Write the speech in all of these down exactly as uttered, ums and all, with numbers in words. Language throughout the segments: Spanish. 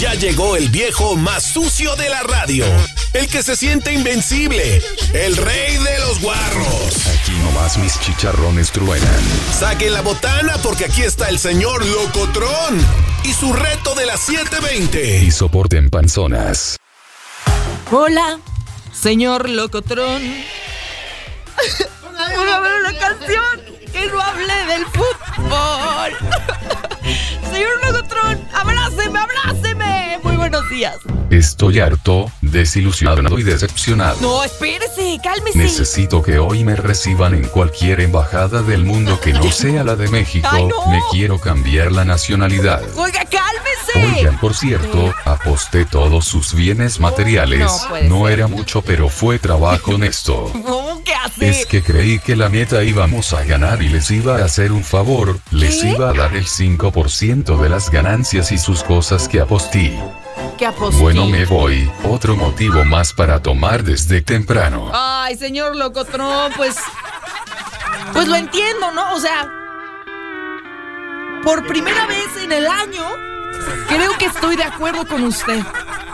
Ya llegó el viejo más sucio de la radio, el que se siente invencible, el rey de los guarros. Aquí nomás mis chicharrones truenan. Saquen la botana porque aquí está el señor Locotrón y su reto de las siete veinte. Y soporten panzonas. Hola, señor Locotrón. Voy a ver una canción que no hable del fútbol. Señor Locotrón, abráceme, abráceme. Muy buenos días. Estoy harto, desilusionado y decepcionado. No, espérese, cálmese. Necesito que hoy me reciban en cualquier embajada del mundo que no sea la de México. Ay, no. Me quiero cambiar la nacionalidad. Oiga, cálmese. Oigan, por cierto, aposté todos sus bienes materiales. No puede No ser. era mucho, pero fue trabajo honesto. ¿Cómo que hace? Es que creí que la neta íbamos a ganar y les iba a hacer un favor. Les ¿Qué? iba a dar el cinco por ciento de las ganancias y sus cosas que aposté. ¿Qué aposté? Bueno, me voy. Otro motivo más para tomar desde temprano. Ay, señor Locotrón, pues... Pues lo entiendo, ¿no? O sea... Por primera vez en el año, creo que estoy de acuerdo con usted.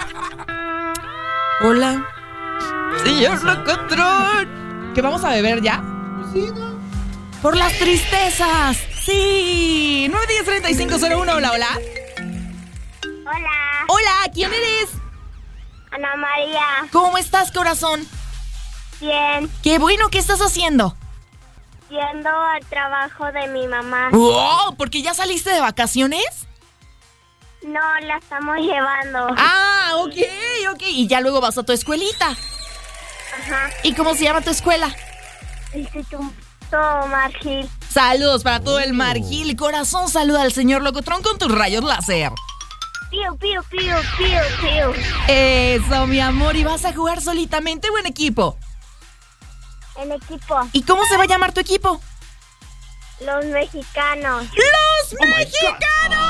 Hola. Señor Locotrón. ¿Qué vamos a beber ya? Por las tristezas. Sí. nueve diez, treinta y cinco cero uno. Hola, hola. Hola, Hola, ¿quién eres? Ana María. ¿Cómo estás, corazón? Bien, Qué bueno, ¿qué estás haciendo? yendo al trabajo de mi mamá. ¡Wow! ¿Porque ya saliste de vacaciones? No, la estamos llevando. Ah, ok, ok. Y ya luego vas a tu escuelita. Ajá. ¿Y cómo se llama tu escuela? Instituto Margil. Saludos para todo el Margil. Corazón, saluda al señor Locotrón con tus rayos láser. Piu, piu, piu, piu, piu. Eso, mi amor. ¿Y vas a jugar solitamente o en equipo? En equipo, ¿Y cómo se va a llamar tu equipo? los mexicanos. ¡Los mexicanos!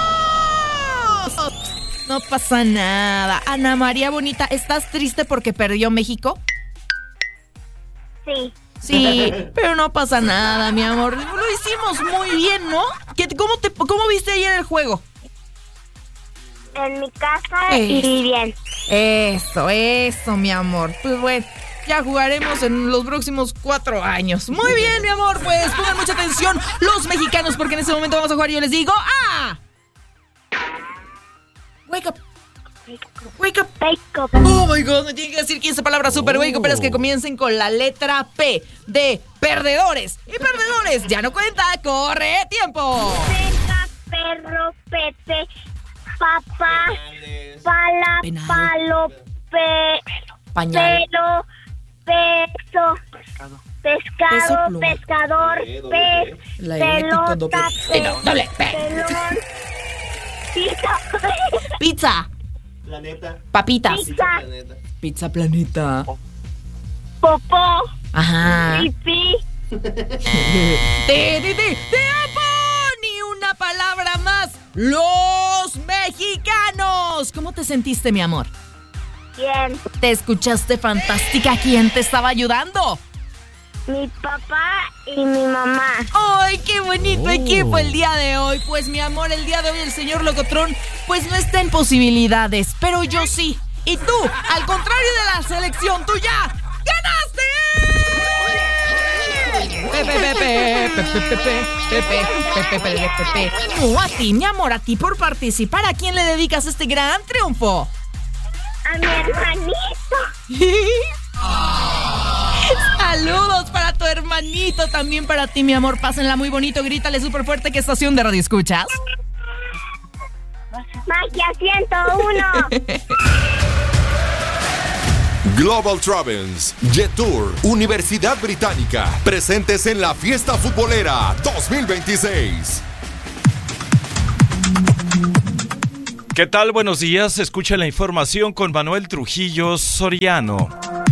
No pasa nada. Ana María Bonita, ¿estás triste porque perdió México? Sí, Sí, pero no pasa nada, mi amor. Lo hicimos muy bien, ¿no? ¿Qué, cómo, te, ¿Cómo viste ayer el juego? en mi casa Eso. y bien. Eso, eso, mi amor. Pues bueno, ya jugaremos en los próximos cuatro años. Muy bien, mi amor, pues pongan mucha atención los mexicanos, porque en este momento vamos a jugar y yo les digo ¡ah! Wake up. Wake up. Wake up. Oh my God, me tienen que decir quince palabras super wake up, pero es que comiencen con la letra P de perdedores. Y perdedores, ya no cuenta, corre tiempo. Peca, perro, Pepe, papá, pala, Penal. palo, pe, Pañal. pelo, peso, Peso, pescado, pluma. pescador, pez, La eléctrica doble. pelota, Eh, no, doble, pe. pelón, pizza, Pizza. Papitas. pizza, Pizza Planeta. popó, Ajá. pipí, ¡Te, te, te, tiempo! Ni una palabra más. ¡Los mexicanos! ¿Cómo te sentiste, mi amor? bien. ¿Te escuchaste fantástica? ¿Quién te estaba ayudando? Mi papá y mi mamá. ¡Ay, qué bonito equipo el día de hoy! Pues, mi amor, el día de hoy el señor Locotrón pues no está en posibilidades, pero yo sí. Y tú, al contrario de la selección, tú ya ¡ganaste! Pepe, pepe, pepe, pepe, pepe, pepe, pepe, pepe. No, a ti, mi amor, a ti por participar. ¿A quién le dedicas este gran triunfo? A mi hermanito. Saludos para tu hermanito, también para ti, mi amor. Pásenla muy bonito, grítale súper fuerte. ¿Qué estación de radio escuchas? Magia ciento uno. Global Travels, Jet Tour, Universidad Británica, presentes en la Fiesta Futbolera dos mil veintiséis. ¿Qué tal? Buenos días. Escucha la información con Manuel Trujillo Soriano.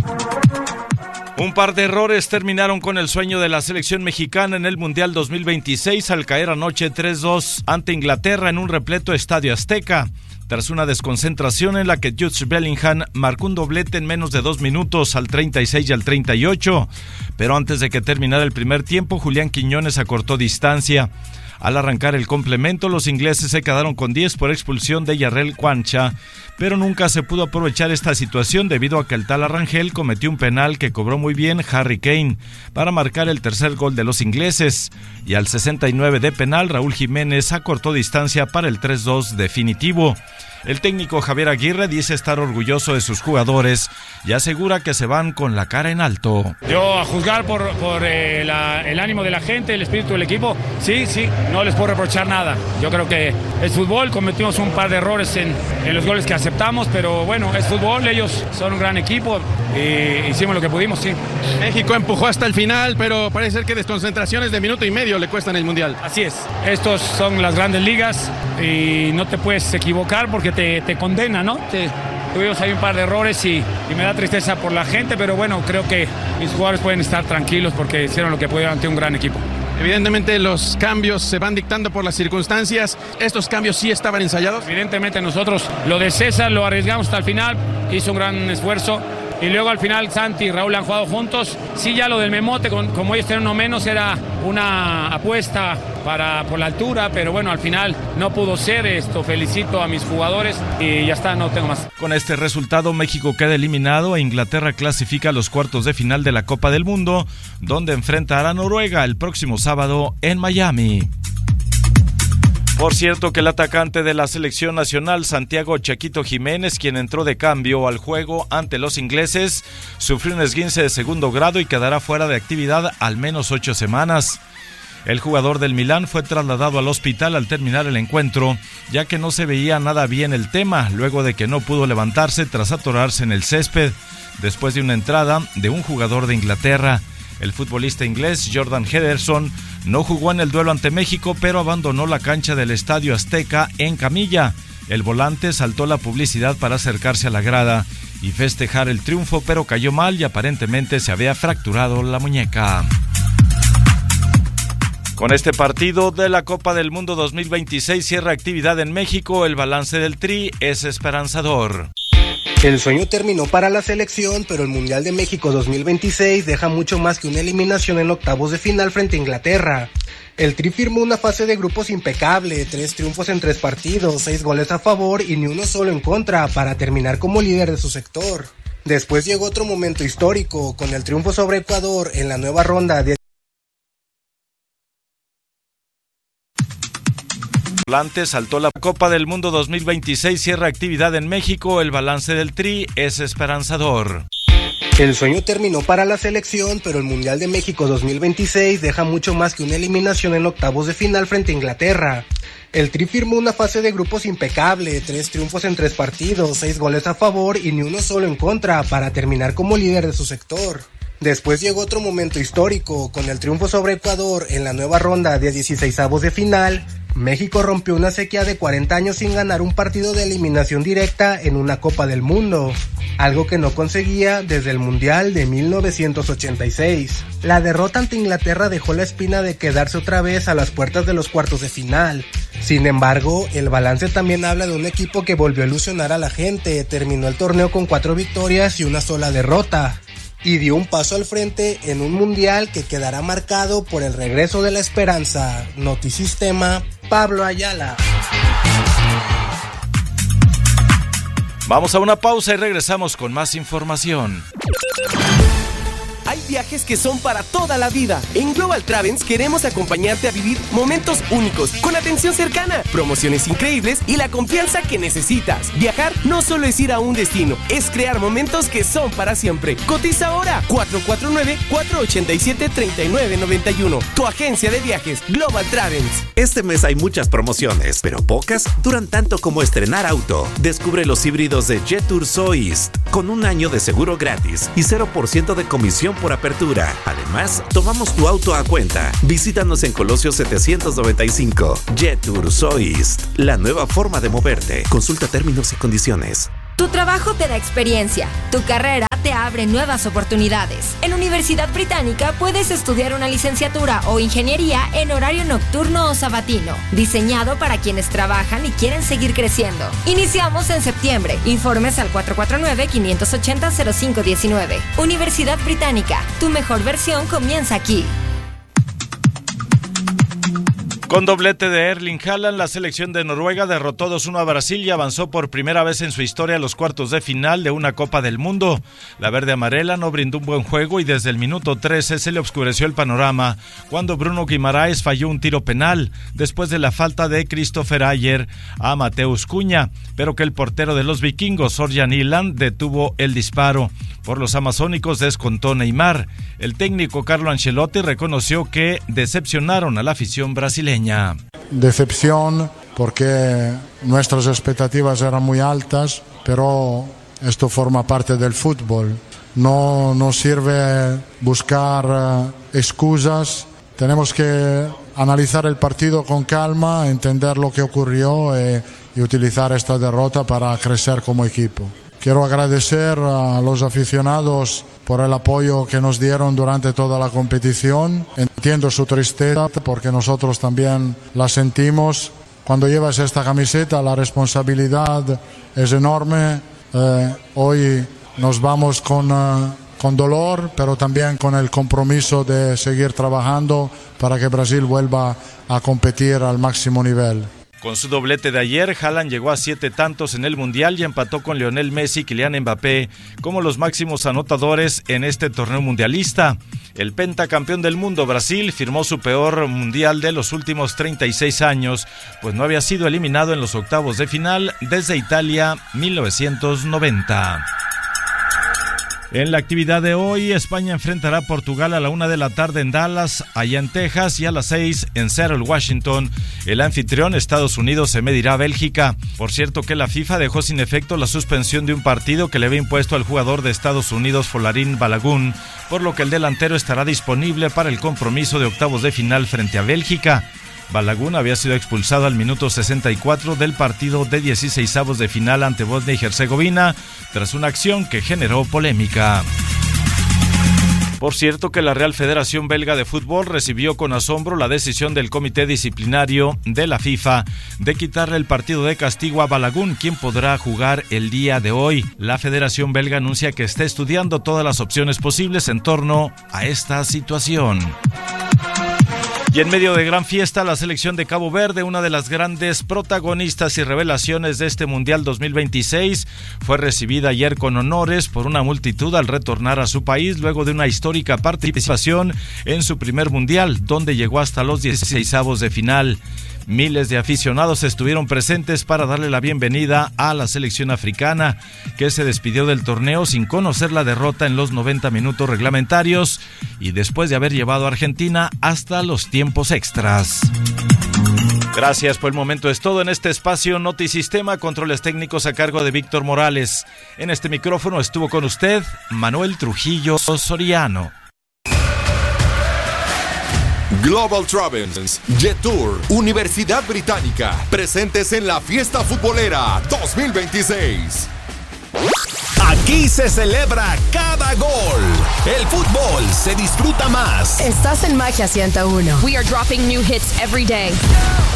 Un par de errores terminaron con el sueño de la selección mexicana en el Mundial dos mil veintiséis al caer anoche tres dos ante Inglaterra en un repleto Estadio Azteca. Tras una desconcentración en la que Jude Bellingham marcó un doblete en menos de dos minutos al treinta y seis y al treinta y ocho. Pero antes de que terminara el primer tiempo, Julián Quiñones acortó distancia. Al arrancar el complemento, los ingleses se quedaron con diez por expulsión de Yarrell Quancha, pero nunca se pudo aprovechar esta situación debido a que el tal Arrangel cometió un penal que cobró muy bien Harry Kane para marcar el tercer gol de los ingleses, y al sesenta y nueve de penal Raúl Jiménez acortó distancia para el tres dos definitivo. El técnico Javier Aguirre dice estar orgulloso de sus jugadores y asegura que se van con la cara en alto. Yo a juzgar por, por eh, la, el ánimo de la gente, el espíritu del equipo, sí, sí, no les puedo reprochar nada. Yo creo que es fútbol, cometimos un par de errores en, en los goles que aceptamos, pero bueno, es fútbol, ellos son un gran equipo y hicimos lo que pudimos, sí. México empujó hasta el final, pero parece ser que desconcentraciones de minuto y medio le cuestan el Mundial. Así es, estos son las grandes ligas y no te puedes equivocar porque te, te condena, ¿no? Te, tuvimos ahí un par de errores y, y me da tristeza por la gente, pero bueno, creo que mis jugadores pueden estar tranquilos porque hicieron lo que pudieron ante un gran equipo. Evidentemente los cambios se van dictando por las circunstancias. ¿Estos cambios sí estaban ensayados? Evidentemente nosotros lo de César lo arriesgamos hasta el final, hizo un gran esfuerzo. Y luego al final Santi y Raúl han jugado juntos. Sí, ya lo del Memote, con, como ellos tienen uno menos, era una apuesta para, por la altura, pero bueno, al final no pudo ser esto. Felicito a mis jugadores y ya está, no tengo más. Con este resultado, México queda eliminado e Inglaterra clasifica a los cuartos de final de la Copa del Mundo, donde enfrentará a Noruega el próximo sábado en Miami. Por cierto que el atacante de la selección nacional, Santiago Chaquito Jiménez, quien entró de cambio al juego ante los ingleses, sufrió un esguince de segundo grado y quedará fuera de actividad al menos ocho semanas. El jugador del Milán fue trasladado al hospital al terminar el encuentro, ya que no se veía nada bien el tema, luego de que no pudo levantarse tras atorarse en el césped, después de una entrada de un jugador de Inglaterra. El futbolista inglés Jordan Henderson no jugó en el duelo ante México, pero abandonó la cancha del Estadio Azteca en camilla. El volante saltó la publicidad para acercarse a la grada y festejar el triunfo, pero cayó mal y aparentemente se había fracturado la muñeca. Con este partido de la Copa del Mundo dos mil veintiséis cierra actividad en México. El balance del Tri es esperanzador. El sueño terminó para la selección, pero el Mundial de México dos mil veintiséis deja mucho más que una eliminación en octavos de final frente a Inglaterra. El Tri firmó una fase de grupos impecable, tres triunfos en tres partidos, seis goles a favor y ni uno solo en contra para terminar como líder de su sector. Después llegó otro momento histórico, con el triunfo sobre Ecuador en la nueva ronda de Saltó la Copa del Mundo dos mil veintiséis, cierra actividad en México. El balance del Tri es esperanzador. El sueño terminó para la selección, pero el Mundial de México dos mil veintiséis deja mucho más que una eliminación en octavos de final frente a Inglaterra. El Tri firmó una fase de grupos impecable, tres triunfos en tres partidos, seis goles a favor y ni uno solo en contra para terminar como líder de su sector. Después llegó otro momento histórico, con el triunfo sobre Ecuador en la nueva ronda de dieciseisavos de final. México rompió una sequía de cuarenta años sin ganar un partido de eliminación directa en una Copa del Mundo, algo que no conseguía desde el Mundial de mil novecientos ochenta y seis. La derrota ante Inglaterra dejó la espina de quedarse otra vez a las puertas de los cuartos de final. Sin embargo, el balance también habla de un equipo que volvió a ilusionar a la gente, terminó el torneo con cuatro victorias y una sola derrota, y dio un paso al frente en un mundial que quedará marcado por el regreso de la esperanza. Notisistema, Pablo Ayala. Vamos a una pausa y regresamos con más información. Hay viajes que son para toda la vida. En Global Travels queremos acompañarte a vivir momentos únicos, con atención cercana, promociones increíbles y la confianza que necesitas. Viajar no solo es ir a un destino, es crear momentos que son para siempre. Cotiza ahora cuatro cuatro nueve, cuatro ocho siete, tres nueve nueve uno. Tu agencia de viajes Global Travels. Este mes hay muchas promociones, pero pocas duran tanto como estrenar auto. Descubre los híbridos de Jetour Soist con un año de seguro gratis y cero por ciento de comisión por apertura. Además, tomamos tu auto a cuenta. Visítanos en Colosio setecientos noventa y cinco. Jetour Soist, la nueva forma de moverte. Consulta términos y condiciones. Tu trabajo te da experiencia, tu carrera te abre nuevas oportunidades. En Universidad Británica puedes estudiar una licenciatura o ingeniería en horario nocturno o sabatino, diseñado para quienes trabajan y quieren seguir creciendo. Iniciamos en septiembre. Informes al cuatro cuatro nueve, cinco ocho cero, cero cinco uno nueve. Universidad Británica, tu mejor versión comienza aquí. Con doblete de Erling Haaland, la selección de Noruega derrotó dos uno a Brasil y avanzó por primera vez en su historia a los cuartos de final de una Copa del Mundo. La verde amarela no brindó un buen juego y desde el minuto trece se le oscureció el panorama cuando Bruno Guimaraes falló un tiro penal después de la falta de Christopher Ayer a Mateus Cunha, pero que el portero de los vikingos, Ørjan Nyland, detuvo el disparo. Por los amazónicos descontó Neymar. El técnico Carlo Ancelotti reconoció que decepcionaron a la afición brasileña. Decepción porque nuestras expectativas eran muy altas, pero esto forma parte del fútbol. No nos sirve buscar uh, excusas. Tenemos que analizar el partido con calma, entender lo que ocurrió y, y utilizar esta derrota para crecer como equipo. Quiero agradecer a los aficionados por el apoyo que nos dieron durante toda la competición. Entiendo su tristeza porque nosotros también la sentimos. Cuando llevas esta camiseta la responsabilidad es enorme. Eh, hoy nos vamos con, uh, con dolor, pero también con el compromiso de seguir trabajando para que Brasil vuelva a competir al máximo nivel. Con su doblete de ayer, Haaland llegó a siete tantos en el Mundial y empató con Lionel Messi y Kylian Mbappé como los máximos anotadores en este torneo mundialista. El pentacampeón del mundo, Brasil, firmó su peor mundial de los últimos treinta y seis años, pues no había sido eliminado en los octavos de final desde Italia mil novecientos noventa. En la actividad de hoy, España enfrentará a Portugal a la una de la tarde en Dallas, allá en Texas, y a las seis en Seattle, Washington. El anfitrión, Estados Unidos, se medirá a Bélgica. Por cierto que la FIFA dejó sin efecto la suspensión de un partido que le había impuesto al jugador de Estados Unidos, Folarin Balogun, por lo que el delantero estará disponible para el compromiso de octavos de final frente a Bélgica. Balogun había sido expulsado al minuto sesenta y cuatro del partido de dieciseisavos de final ante Bosnia y Herzegovina, tras una acción que generó polémica. Por cierto que la Real Federación Belga de Fútbol recibió con asombro la decisión del Comité Disciplinario de la FIFA de quitarle el partido de castigo a Balogun, quien podrá jugar el día de hoy. La Federación Belga anuncia que está estudiando todas las opciones posibles en torno a esta situación. Y en medio de gran fiesta, la selección de Cabo Verde, una de las grandes protagonistas y revelaciones de este Mundial dos mil veintiséis, fue recibida ayer con honores por una multitud al retornar a su país luego de una histórica participación en su primer Mundial, donde llegó hasta los dieciseisavos de final. Miles de aficionados estuvieron presentes para darle la bienvenida a la selección africana, que se despidió del torneo sin conocer la derrota en los noventa minutos reglamentarios y después de haber llevado a Argentina hasta los tiempos extras. Gracias, por el momento es todo en este espacio Notisistema, controles técnicos a cargo de Víctor Morales. En este micrófono estuvo con usted Manuel Trujillo Soriano. Global Travels, Jetour, Universidad Británica, presentes en la Fiesta Futbolera dos mil veintiséis. Aquí se celebra cada gol. El fútbol se disfruta más. Estás en Magia ciento uno. We are dropping new hits every day.